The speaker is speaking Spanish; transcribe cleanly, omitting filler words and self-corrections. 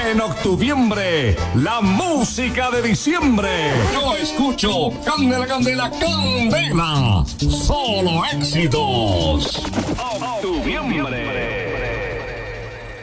En octubre, la música de diciembre. Yo escucho Candela, Candela, Candela. Solo éxitos. Octubre.